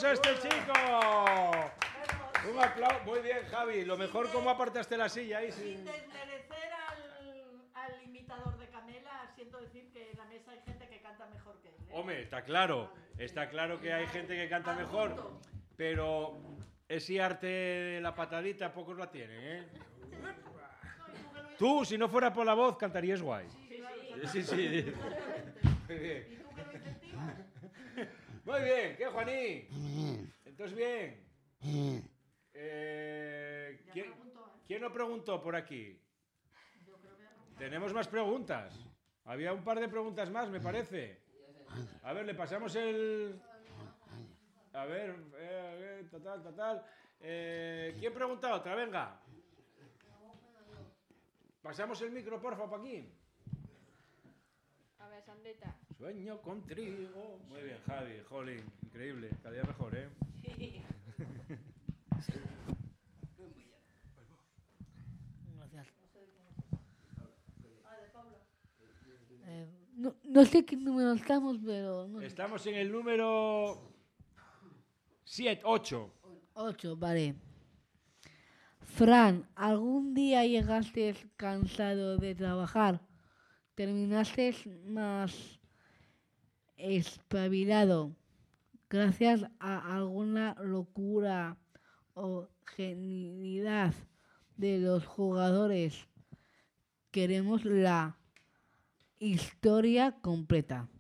a este chico! Un aplauso. Muy bien, Javi. Lo mejor, ¿cómo apartaste la silla ahí? Sin desmerecer al imitador de Camela, siento decir que en la mesa hay gente que canta mejor que él. Hombre, está claro. Está claro que hay gente que canta mejor. Pero ese arte de la patadita, pocos la tienen, ¿eh? Tú, si no fuera por la voz, cantarías guay. Sí. Muy bien. ¿Y tú qué lo incentivas? Muy bien, ¿qué, Juaní? Entonces, bien. ¿Quién no preguntó por aquí? Tenemos más preguntas. Había un par de preguntas más, me parece. A ver, le pasamos el... A ver, total. ¿Quién pregunta otra? Venga. Pasamos el micro, porfa, Paquín. A ver, Sandrita. Sueño con trigo. Muy bien, Javi, jolín, increíble. Cada día mejor, ¿eh? Gracias. No sé qué número estamos, pero... No. Estamos en el número 8. 8, vale. Fran, ¿algún día llegaste cansado de trabajar? ¿Terminaste más espabilado gracias a alguna locura o genialidad de los jugadores? Queremos la historia completa.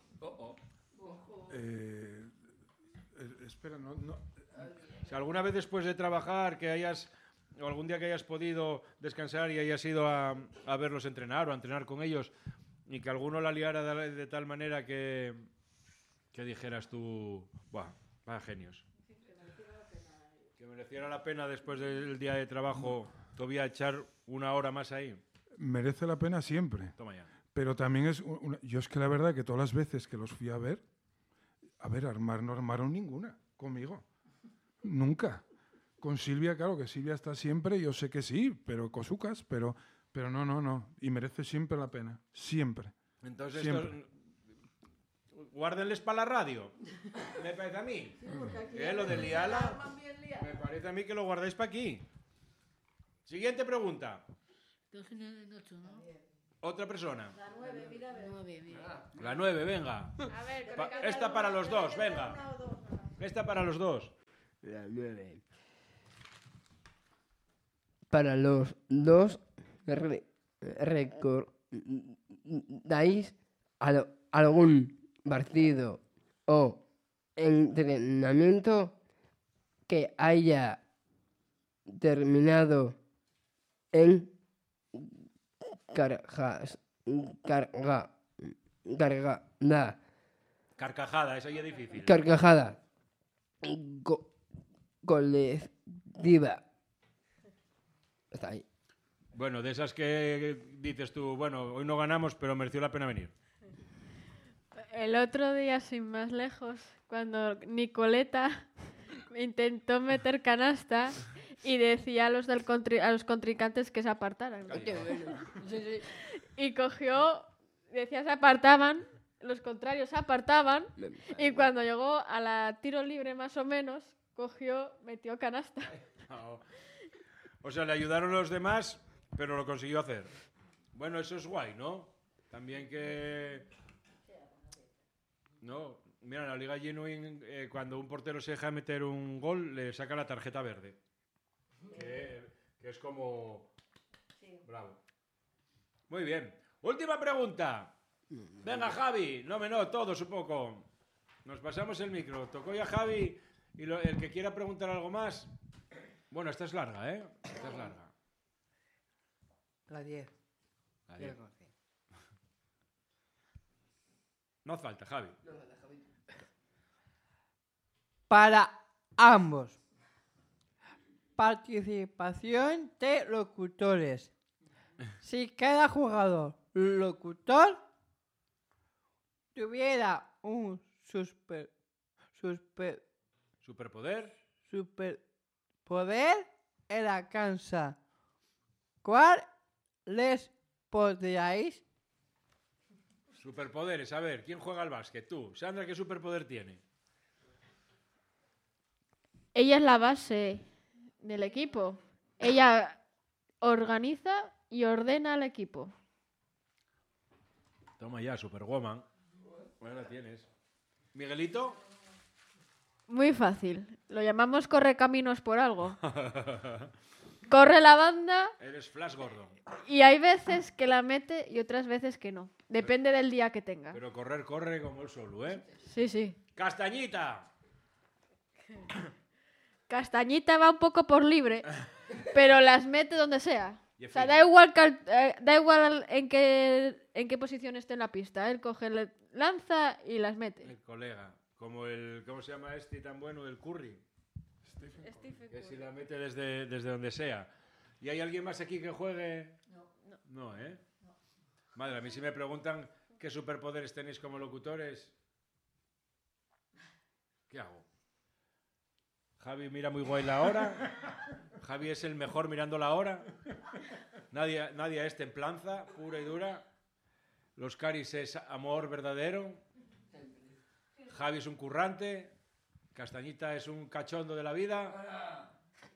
Espera, no. Si alguna vez después de trabajar o algún día que hayas podido descansar y hayas ido a verlos entrenar o a entrenar con ellos y que alguno la liara de tal manera que dijeras tú, ¡buah, vaya genios! Que mereciera la pena después del día de trabajo todavía echar una hora más ahí. Merece la pena siempre. Toma ya. Pero también yo es que la verdad que todas las veces que los fui a ver, armar no armaron ninguna conmigo. Nunca. Con Silvia, claro que Silvia está siempre, yo sé que sí, pero cosucas, pero no. Y merece siempre la pena. Siempre. Entonces, siempre. Guárdenles para la radio. Me parece a mí. Lo de liala, me parece a mí que lo guardáis para aquí. Siguiente pregunta. Otra persona. La 9, mira a ver. La 9, venga. A ver, Esta para los dos, venga. Esta para los dos. La 9. Para los dos, ¿recordáis algún partido o entrenamiento que haya terminado en Carcajada, esa ya es difícil. carcajada colectiva? Está ahí. Bueno, de esas que dices tú, bueno, hoy no ganamos, pero mereció la pena venir. El otro día, sin más lejos, cuando Nicoleta intentó meter canasta y decía a los contrincantes que se apartaran. Y cogió, decía se apartaban, los contrarios se apartaban, y cuando llegó a la tiro libre más o menos, metió canasta. No. O sea, le ayudaron los demás, pero lo consiguió hacer. Bueno, eso es guay, ¿no? También que... No, mira, en la Liga Genuine, cuando un portero se deja meter un gol, le saca la tarjeta verde. Que es como... Bravo. Muy bien. Última pregunta. Venga, Javi. No, todos un poco. Nos pasamos el micro. Tocó ya Javi y el que quiera preguntar algo más... Bueno, esta es larga, ¿eh? Esta es larga. La 10. La 10. No hace falta, Javi. Para ambos. Participación de locutores. Si cada jugador locutor tuviera un superpoder en la cancha, ¿cuál les podríais? Superpoderes, a ver, ¿quién juega al básquet? Tú. Sandra, ¿qué superpoder tiene? ella es la base del equipo. Ella organiza y ordena al equipo. Toma ya, Superwoman. Bueno, la tienes. Miguelito. Muy fácil. Lo llamamos correcaminos por algo. Corre la banda Eres Flash Gordon. y hay veces que la mete y otras veces que no. Depende del día que tenga. Pero correr corre como el solo, ¿eh? Sí, sí. Castañita. Castañita va un poco por libre, pero las mete donde sea. Y O sea, fin. da igual en qué posición esté en la pista. Él coge, lanza y las mete. El colega. Como el... ¿Cómo se llama este tan bueno? El Curry. Que si la mete desde donde sea. ¿Y hay alguien más aquí que juegue? No, ¿eh? Madre, a mí si me preguntan qué superpoderes tenéis como locutores, ¿qué hago? Javi mira muy guay la hora. Javi es el mejor mirando la hora. Nadie a este templanza, pura y dura. Los Caris es amor verdadero. Javi es un currante. Castañita es un cachondo de la vida.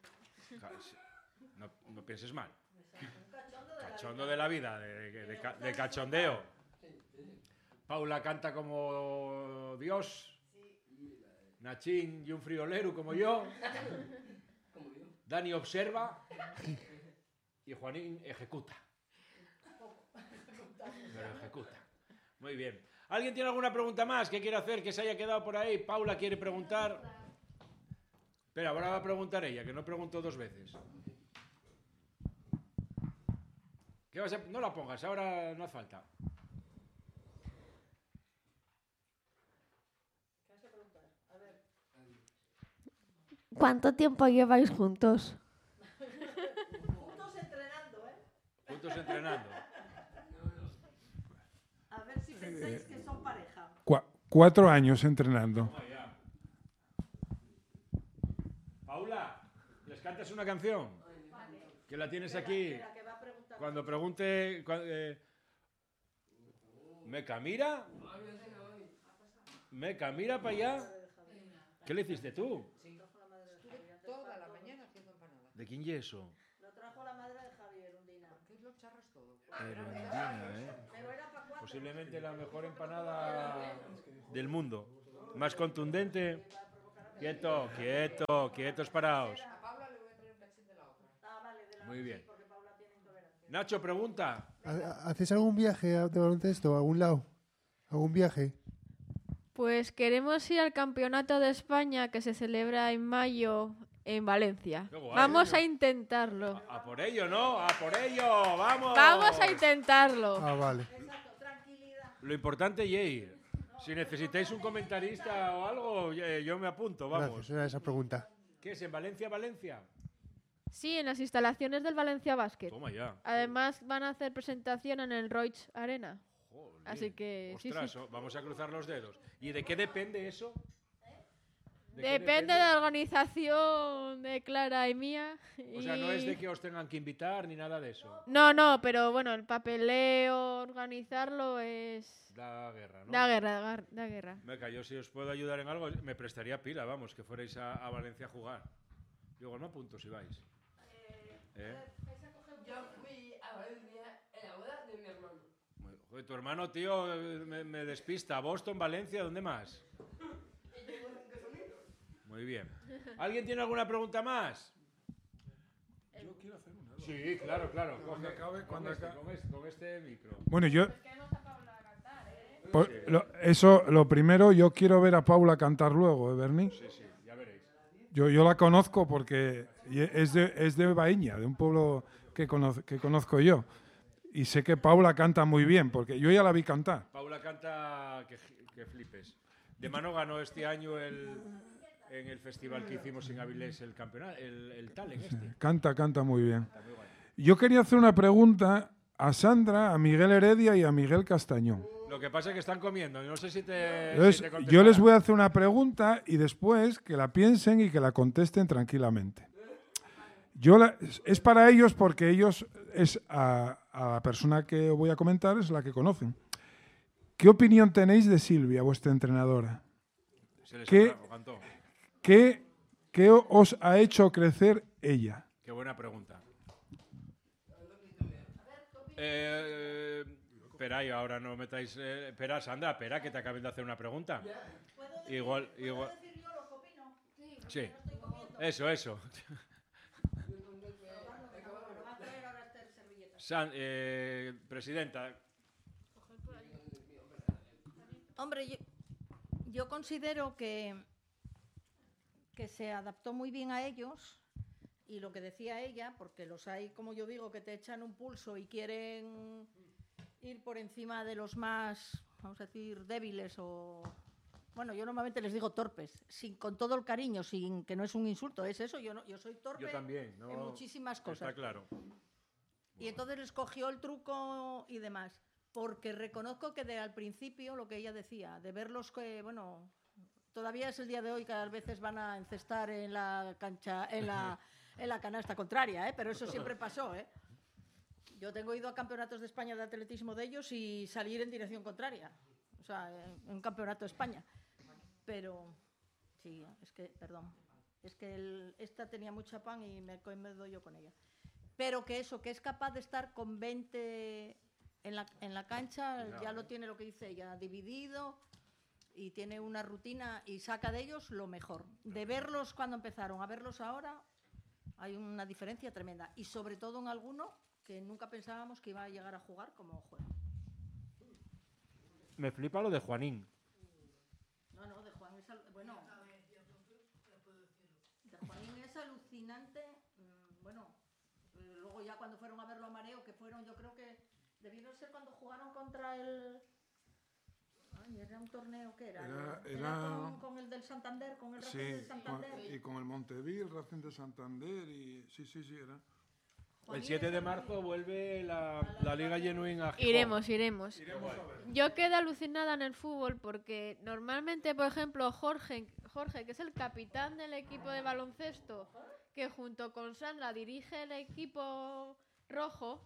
No pienses mal. Cachondo de la vida, de cachondeo. Paula canta como Dios. Nachín y un friolero como yo. Dani observa. Y Juanín ejecuta. Pero ejecuta. Muy bien. ¿Alguien tiene alguna pregunta más que quiera hacer que se haya quedado por ahí? Paula quiere preguntar. Espera, ahora va a preguntar ella, que no preguntó 2 veces. ¿Qué vas a... No la pongas, ahora no hace falta. ¿Cuánto tiempo lleváis juntos? Juntos entrenando, ¿eh? Juntos entrenando. A ver si pensáis que son pareja. 4 años entrenando. Toma ya. Paula, ¿les cantas una canción? Que la tienes aquí. Espera, que va a preguntar. Cuando pregunte... ¿Meca mira? ¿Meca mira para allá? ¿Qué le hiciste tú? Toda la mañana haciendo empanadas. ¿De quién y eso? Lo trajo la madre de Javier, Undina. ¿Qué lo charras todo? Erundina, ¿eh? Pero era para 4. Posiblemente la mejor empanada del mundo. Más contundente. Quieto, quieto, quietos paraos. A Paula le voy a traer un cachín de la otra. Ah, vale, de la Muy bien. porque Paula tiene intolerancia. Nacho, pregunta. ¿Hacéis algún viaje de baloncesto a algún lado? ¿Algún viaje? Pues queremos ir al Campeonato de España que se celebra en mayo en Valencia. Qué guay. Vamos a intentarlo. A por ello, ¿no? A por ello, vamos. Vamos a intentarlo. Ah, vale. Exacto, tranquilidad. Lo importante es ir. Si necesitáis un comentarista o algo, yo me apunto, vamos. Gracias, era esa pregunta. ¿Qué es en Valencia, Valencia? Sí, en las instalaciones del Valencia Basket. Toma ya. Además van a hacer presentación en el Roig Arena. Jolín. Así que sí, Ostras, sí. vamos a cruzar los dedos. ¿Y de qué depende eso? ¿De qué Depende de la organización de Clara y mía. O sea, no es de y- que os tengan que invitar ni nada de eso. No, pero bueno, el papeleo, organizarlo es... Da guerra, ¿no? Da guerra. Meca, yo si os puedo ayudar en algo, me prestaría pila, vamos, que fuerais a Valencia a jugar. Yo no apunto si vais. ¿Eh? Yo fui a Valencia en la boda de mi hermano. Joder, tu hermano, tío, me despista. Boston, Valencia, ¿dónde más? Muy bien. ¿Alguien tiene alguna pregunta más? Yo quiero hacer una. Sí, claro. Cuando acabe, cuando acabe. Con este micro. Bueno, yo... Lo primero, yo quiero ver a Paula cantar luego, ¿eh, Berni? Sí, ya veréis. Yo la conozco porque es de Baíña, de un pueblo que conozco yo. Y sé que Paula canta muy bien, porque yo ya la vi cantar. Paula canta que flipes. De mano ganó este año en el festival que hicimos en Avilés el campeonato, el Talent este. Canta muy bien. Está muy guay. Yo quería hacer una pregunta a Sandra, a Miguel Heredia y a Miguel Castañón. Lo que pasa es que están comiendo. No sé si te. Entonces, si te yo contestarán. les voy a hacer una pregunta y después que la piensen y que la contesten tranquilamente. Es para ellos porque ellos, a la persona que voy a comentar es la que conocen. ¿Qué opinión tenéis de Silvia, vuestra entrenadora? Se les ¿Qué- atrajo, cantó. ¿Qué ¿Qué os ha hecho crecer ella? Qué buena pregunta. Espera, y ahora no metáis... espera, Sandra, espera, que te acaben de hacer una pregunta. Igual... ¿Puedo decir yo lo que opino? Sí. No estoy comiendo. Eso. Va a traer ahora este servilleta. Presidenta, Hombre, yo considero que se adaptó muy bien a ellos y lo que decía ella, porque los hay, como yo digo, que te echan un pulso y quieren ir por encima de los más, vamos a decir, débiles o... Bueno, yo normalmente les digo torpes, con todo el cariño, sin que no es un insulto, es eso, yo soy torpe yo también. ¿no? en muchísimas cosas. Está claro. Y entonces les cogió el truco y demás. Porque reconozco que al principio, lo que ella decía, de verlos que, bueno, todavía es el día de hoy que a veces van a encestar en la cancha, en la canasta contraria, pero eso siempre pasó, Yo tengo ido a campeonatos de España de atletismo de ellos y salir en dirección contraria. O sea, en un campeonato de España. Pero, sí, es que esta tenía mucha pan y me doy yo con ella. Pero que eso, que es capaz de estar con 20 en la cancha, ya lo tiene lo que dice ella, dividido y tiene una rutina y saca de ellos lo mejor. De verlos cuando empezaron a verlos ahora, hay una diferencia tremenda. Y sobre todo en alguno que nunca pensábamos que iba a llegar a jugar como juega. Me flipa lo de Juanín. No, de Juan es... Bueno, de Juanín es alucinante. Bueno, luego ya cuando fueron a verlo a Mareo, que fueron, yo creo que debieron ser cuando jugaron contra el... Ay, era un torneo que era con el del Santander, con el Racing del Santander. Y con el Montevil, Racing de Santander, y sí, era. El 7 de marzo vuelve la Liga Genuine a Gijón. Iremos. Yo quedé alucinada en el fútbol porque normalmente, por ejemplo, Jorge, que es el capitán del equipo de baloncesto, que junto con Sandra dirige el equipo rojo,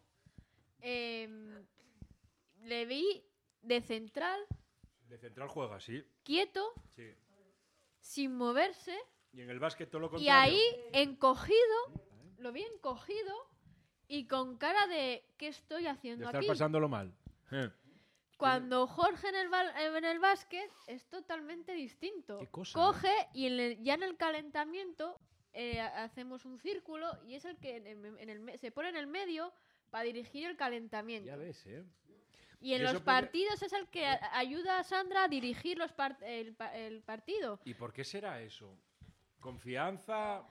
le vi de central. De central juega, sí. Quieto, Sí. sin moverse. Y en el básquet todo lo Y contrario. ahí, lo vi encogido y con cara de ¿qué estoy haciendo De estar aquí? pasándolo mal. Cuando Jorge en el básquet es totalmente distinto. ¿Qué cosa? Coge y ya en el calentamiento hacemos un círculo y es el que se pone en el medio para dirigir el calentamiento. Ya ves, Y en ¿Y los eso partidos es el que ayuda a Sandra a dirigir el partido. ¿Y por qué será eso? ¿Confianza?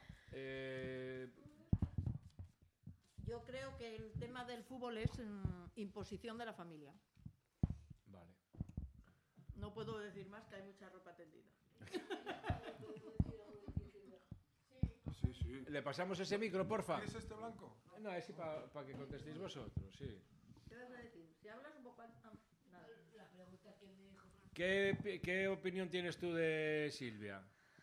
Yo creo que el tema del fútbol es imposición de la familia. Vale. No puedo decir más, que hay mucha ropa tendida. Sí. ¿Le pasamos ese micro, porfa? ¿Qué es este blanco? No, es para que contestéis vosotros, sí. ¿Qué vas a decir? Si hablas un poco... nada. ¿Qué opinión tienes tú de Silvia?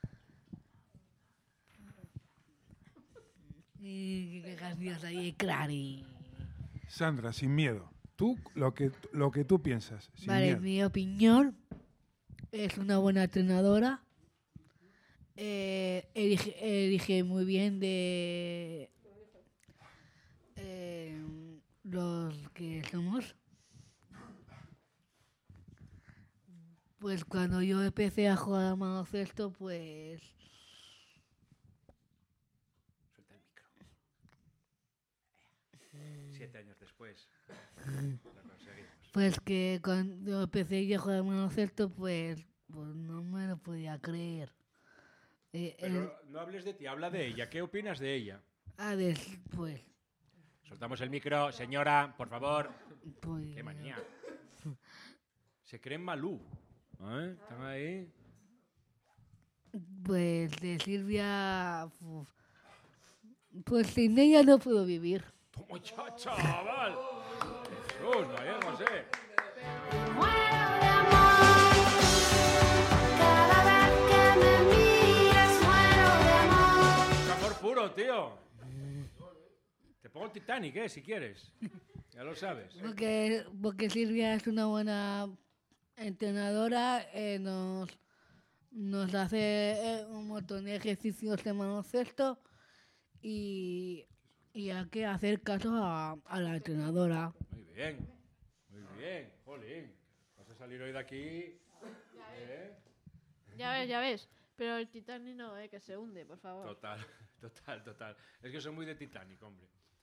Qué graciosa ahí, Clary. Sandra, sin miedo. Tú, lo que tú piensas, sin Vale, miedo. mi opinión es una buena entrenadora. Elige muy bien de los que somos. Pues cuando yo empecé a jugar al baloncesto, pues Suelta el micro. 7 años después. Lo conseguimos. Pues que cuando empecé yo a jugar al baloncesto, pues no me lo podía creer. Pero no hables de ti, habla de ella. ¿Qué opinas de ella? Pues Soltamos el micro, señora, por favor. Pues, Qué manía. Se creen Malú. ¿Están ahí? Pues de Silvia, pues sin ella no puedo vivir. ¡Toma ya, chaval! Jesús, no llegas, Muero de amor. Cada vez que me miras, muero de amor. Es amor puro, tío. Te pongo el Titanic, si quieres. Ya lo sabes. Porque Silvia es una buena entrenadora, nos hace un montón de ejercicios de baloncesto y hay que hacer caso a la entrenadora. Muy bien, jolín. Vas a salir hoy de aquí. Ya ves. Pero el Titanic no, que se hunde, por favor. Total. Es que soy muy de Titanic, hombre.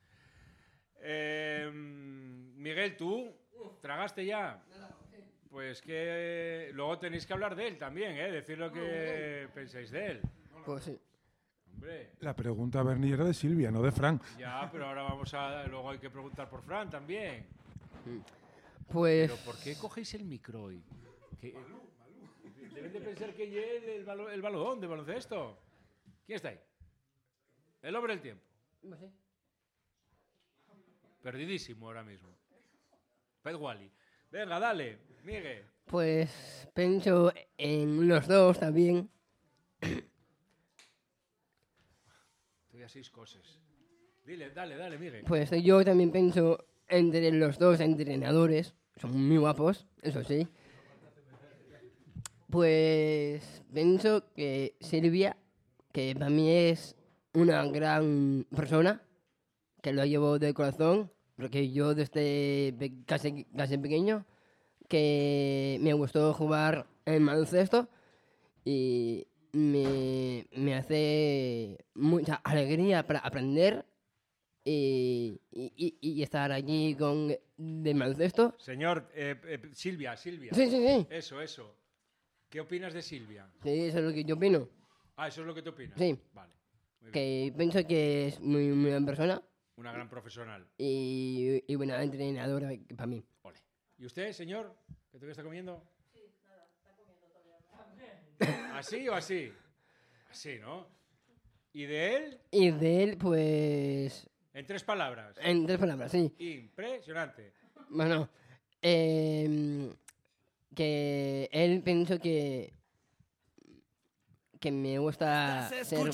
Miguel, ¿tú tragaste ya? Pues que luego tenéis que hablar de él también, decir lo que pensáis de él. Pues sí. Hombre. La pregunta, Bernie, era de Silvia, no de Fran. Ya, pero ahora luego hay que preguntar por Fran también. Pues... ¿Pero por qué cogéis el micro hoy? Deben de pensar que es el balón de baloncesto. ¿Quién está ahí? El hombre del tiempo. Pues sí. Perdidísimo ahora mismo. Pet Wally. Venga, dale, Miguel. Pues pienso en los dos también. Estoy a 6 cosas. Dale, Miguel. Pues yo también pienso entre los dos entrenadores. Son muy guapos, eso sí. Pues pienso que Silvia, que para mí es una gran persona, que lo llevo de corazón, porque yo desde casi pequeño, que me gustó jugar en baloncesto y me hace mucha alegría para aprender y estar allí con de baloncesto. Señor, Silvia. Sí. Eso. ¿Qué opinas de Silvia? Sí, eso es lo que yo opino. Ah, ¿eso es lo que tú opinas? Sí. Vale. Muy bien. Que pienso que es muy buena persona Una gran profesional. y buena entrenadora para mí. Ole. ¿Y usted, señor? ¿Qué todavía está comiendo? Sí, nada, está comiendo todavía. ¿Así o así? Así, ¿no? ¿Y de él? Y de él, pues... En 3 palabras. En 3 palabras, sí. Impresionante. Bueno, que él pienso que me gusta ser